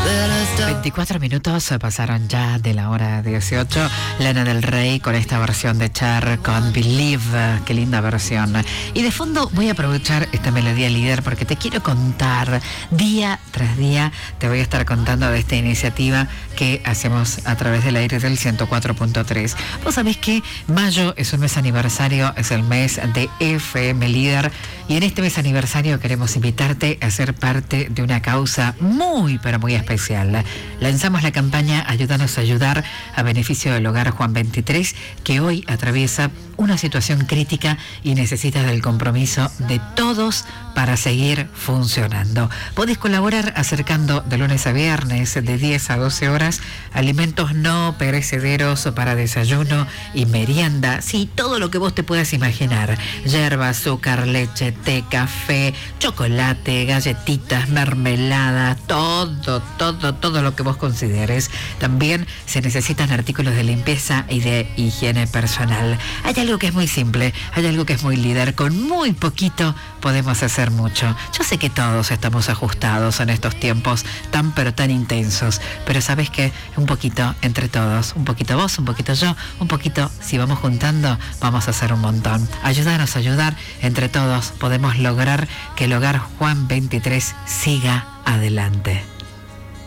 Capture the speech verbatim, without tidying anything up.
veinticuatro minutos pasaron ya de la hora dieciocho. Lana del Rey con esta versión de Cher con Believe. Qué linda versión. Y de fondo voy a aprovechar esta melodía líder porque te quiero contar día tras día. Te voy a estar contando de esta iniciativa que hacemos a través del aire del ciento cuatro punto tres. Vos sabés que mayo es un mes aniversario, es el mes de F M Líder. Y en este mes aniversario queremos invitarte a ser parte de una causa muy, pero muy especial. Lanzamos la campaña Ayúdanos a ayudar a beneficio del Hogar Juan veintitrés, que hoy atraviesa una situación crítica y necesita del compromiso de todos para seguir funcionando. Podés colaborar acercando de lunes a viernes de diez a doce horas alimentos no perecederos para desayuno y merienda. Sí, todo lo que vos te puedas imaginar. Yerba, azúcar, leche, té, café, chocolate, galletitas, mermelada, todo, todo, todo lo que vos consideres. También se necesitan artículos de limpieza y de higiene personal. Hay algo que es muy simple, hay algo que es muy líder. Con muy poquito podemos hacer mucho. Yo sé que todos estamos ajustados en estos tiempos tan pero tan intensos, pero ¿sabes qué? Un poquito entre todos, un poquito vos, un poquito yo, un poquito, si vamos juntando, vamos a hacer un montón. Ayúdanos a ayudar, entre todos podemos lograr que el Hogar Juan veintitrés siga adelante.